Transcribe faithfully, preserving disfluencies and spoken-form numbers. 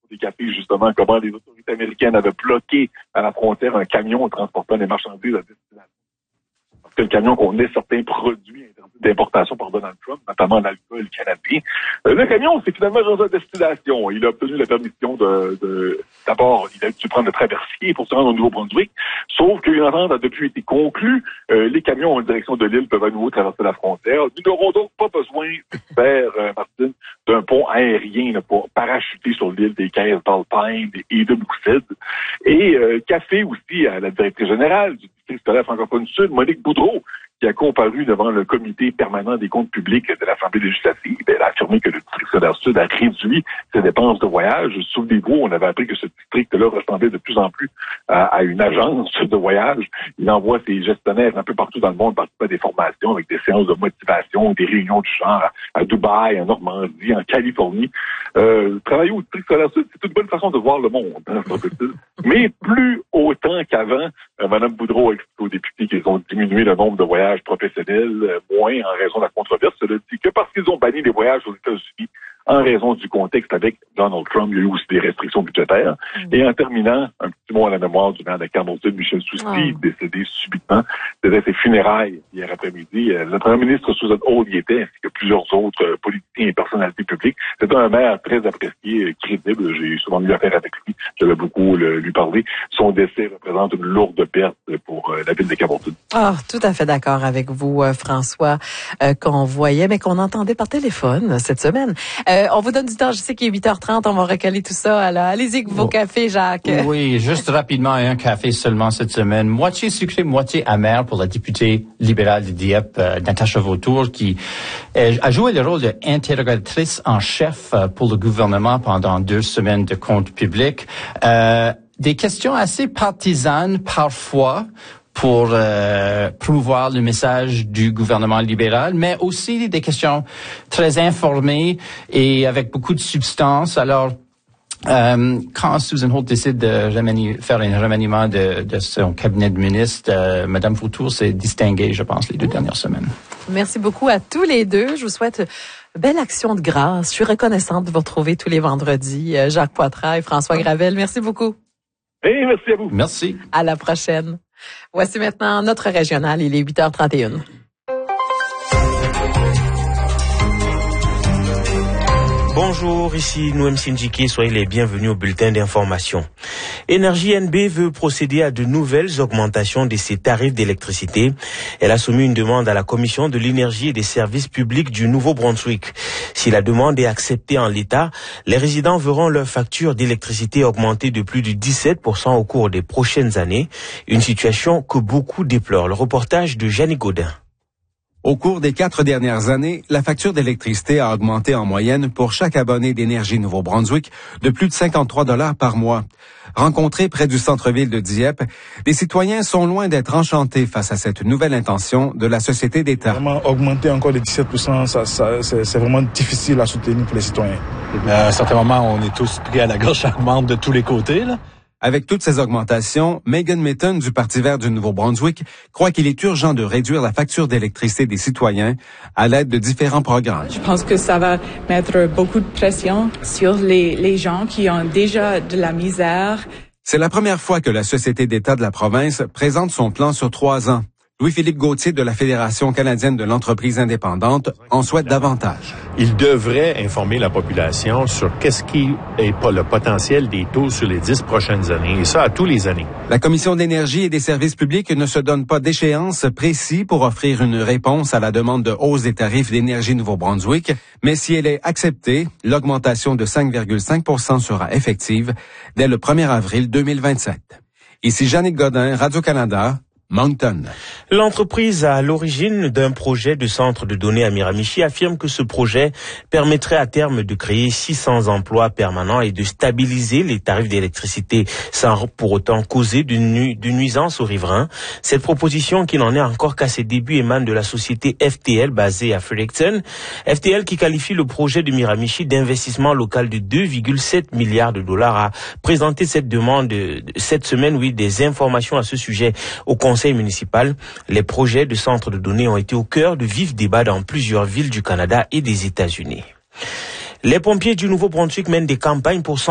des cafés, justement, comment les autorités américaines avaient bloqué à la frontière un camion transportant des marchandises à destination. Parce que le camion contenait certains produits interdits d'importation par Donald Trump, notamment l'alcool canadien. Euh, le camion, c'est finalement rendu à destination. Il a obtenu la permission de, de d'abord, il a dû prendre le traversier pour se rendre au Nouveau-Brunswick, sauf qu'une entente a depuis été conclue. Euh, les camions en direction de l'île peuvent à nouveau traverser la frontière. Nous n'aurons donc pas besoin de faire, euh, Martine, d'un pont aérien là, pour parachuter sur l'île des caisses d'Alpine et de Bouxed. Et euh, café aussi à la directrice générale du district scolaire francophone sud, Monique Boudreau, qui a comparu devant le comité permanent des comptes publics de l'Assemblée législative. Elle a affirmé que le district scolaire sud a réduit ses dépenses de voyage. Souvenez-vous, on avait appris que ce district-là ressemblait de plus en plus à, à une agence de voyage. Il envoie ses gestionnaires un peu partout dans le monde, participer à des formations avec des séances de motivation, des réunions du genre à, à Dubaï, en Normandie, en Californie. Euh, travailler au district scolaire sud, c'est une bonne façon de voir le monde, hein, mais plus autant qu'avant. Euh, Mme Boudreau a expliqué aux députés qu'ils ont diminué le nombre de voyages professionnels, euh, moins en raison de la controverse. Cela dit que parce qu'ils ont banni les voyages aux États-Unis en raison du contexte avec Donald Trump, il y a eu aussi des restrictions budgétaires. Mmh. Et en terminant, un petit mot à la mémoire du maire de Carleton, Michel Soucy, oh. décédé subitement. C'était ses funérailles hier après-midi. Le premier ministre Susan Hall y était, ainsi que plusieurs autres euh, politiciens et personnalités publiques. C'était un maire très apprécié, euh, crédible. J'ai souvent eu affaire avec lui. J'avais beaucoup le, lui parler. Son décès représente une lourde perte pour euh, la ville de Carleton. Ah, tout à fait d'accord avec vous, euh, François, euh, qu'on voyait, mais qu'on entendait par téléphone cette semaine. Euh, on vous donne du temps. Je sais qu'il est huit heures trente. On va recaler tout ça. Alors, allez-y avec vos oh. cafés, Jacques. Oui, juste rapidement, un café seulement cette semaine. Moitié sucré, moitié amer pour la députée libérale de Dieppe, euh, Natacha Vautour, qui euh, a joué le rôle d'interrogatrice en chef euh, pour le gouvernement pendant deux semaines de comptes publics. Euh, des questions assez partisanes parfois, pour euh, promouvoir le message du gouvernement libéral, mais aussi des questions très informées et avec beaucoup de substance. Alors, euh, quand Susan Holt décide de remanier, faire un remaniement de, de son cabinet de ministre, euh, Mme Vautour s'est distinguée, je pense, les deux dernières semaines. Merci beaucoup à tous les deux. Je vous souhaite belle action de grâce. Je suis reconnaissante de vous retrouver tous les vendredis. Jacques Poitras et François Gravel, merci beaucoup. Et merci à vous. Merci. À la prochaine. Voici maintenant notre régional. Il est huit heures trente et une. Bonjour, ici Noem Sindjiki, soyez les bienvenus au bulletin d'information. Énergie N B veut procéder à de nouvelles augmentations de ses tarifs d'électricité. Elle a soumis une demande à la Commission de l'énergie et des services publics du Nouveau-Brunswick. Si la demande est acceptée en l'état, les résidents verront leur facture d'électricité augmenter de plus de dix-sept pour cent au cours des prochaines années, une situation que beaucoup déplorent. Le reportage de Jeannie Gaudin. Au cours des quatre dernières années, la facture d'électricité a augmenté en moyenne pour chaque abonné d'Énergie Nouveau-Brunswick de plus de cinquante-trois dollars par mois. Rencontrés près du centre-ville de Dieppe, les citoyens sont loin d'être enchantés face à cette nouvelle intention de la société d'État. Vraiment, augmenter encore de dix-sept pour cent, ça, ça, c'est, c'est vraiment difficile à soutenir pour les citoyens. À un certain moment, on est tous pris à la gorge charmante de tous les côtés, là. Avec toutes ces augmentations, Megan Mitton du Parti vert du Nouveau-Brunswick croit qu'il est urgent de réduire la facture d'électricité des citoyens à l'aide de différents programmes. Je pense que ça va mettre beaucoup de pression sur les, les gens qui ont déjà de la misère. C'est la première fois que la Société d'État de la province présente son plan sur trois ans. Louis-Philippe Gauthier de la Fédération canadienne de l'entreprise indépendante en souhaite davantage. Il devrait informer la population sur qu'est-ce qui est pas le potentiel des taux sur les dix prochaines années, et ça à tous les années. La Commission d'énergie et des services publics ne se donne pas d'échéance précis pour offrir une réponse à la demande de hausse des tarifs d'énergie Nouveau-Brunswick, mais si elle est acceptée, l'augmentation de cinq virgule cinq pour cent sera effective dès le premier avril deux mille vingt-sept. Ici Jannick Godin, Radio-Canada, Moncton. L'entreprise à l'origine d'un projet de centre de données à Miramichi affirme que ce projet permettrait à terme de créer six cents emplois permanents et de stabiliser les tarifs d'électricité sans pour autant causer de, nu- de nuisances aux riverains. Cette proposition, qui n'en est encore qu'à ses débuts, émane de la société F T L basée à Fredericton. F T L qui qualifie le projet de Miramichi d'investissement local de deux virgule sept milliards de dollars a présenté cette demande de, de, cette semaine, oui, des informations à ce sujet au conseil municipal. Les projets de centres de données ont été au cœur de vifs débats dans plusieurs villes du Canada et des États-Unis. Les pompiers du Nouveau-Brunswick mènent des campagnes pour